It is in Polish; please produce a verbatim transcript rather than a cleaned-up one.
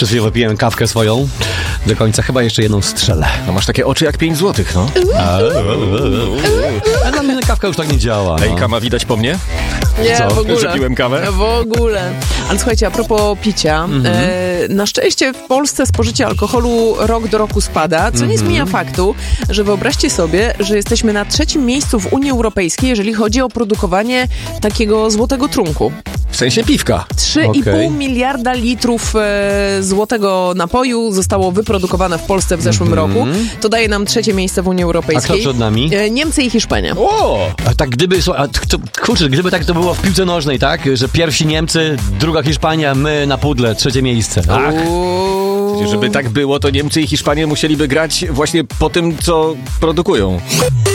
Przed chwilą wypiłem kawkę swoją. Do końca chyba jeszcze jedną strzelę. No masz takie oczy jak pięć złotych, no. A dla mnie kawka już tak nie działa. Ej, No. kama widać po mnie? Nie, Co? w ogóle. Że piłem kawę? W ogóle. Ale słuchajcie, a propos picia, Mhm. e, na szczęście w Polsce spożycie alkoholu rok do roku spada, co nie zmienia faktu, że wyobraźcie sobie, że jesteśmy na trzecim miejscu w Unii Europejskiej, jeżeli chodzi o produkowanie takiego złotego trunku. W sensie piwka. trzy i pół Okej. miliarda litrów e, złotego napoju zostało wyprodukowane w Polsce w zeszłym roku. To daje nam trzecie miejsce w Unii A Europejskiej. kto przed nami? E, Niemcy i Hiszpania. O! A tak gdyby, słuchaj, a to, kurczę, gdyby tak to było w piłce nożnej, tak? Że pierwsi Niemcy, druga Hiszpania, my na pudle, trzecie miejsce. Tak. Uuu. Żeby tak było, to Niemcy i Hiszpanie musieliby grać właśnie po tym, co produkują.